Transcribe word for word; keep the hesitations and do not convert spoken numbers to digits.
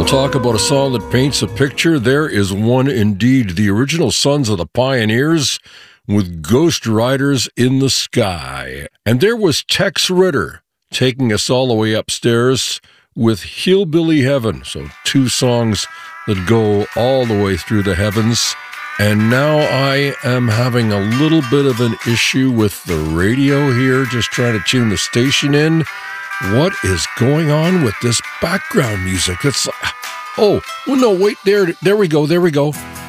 We'll talk about a song that paints a picture. There is one indeed, the original Sons of the Pioneers with Ghost Riders in the Sky. And there was Tex Ritter taking us all the way upstairs with Hillbilly Heaven. So two songs that go all the way through the heavens. And now I am having a little bit of an issue with the radio here, just trying to tune the station in. What is going on with this background music? It's, oh, well, no, wait, there, there we go, there we go.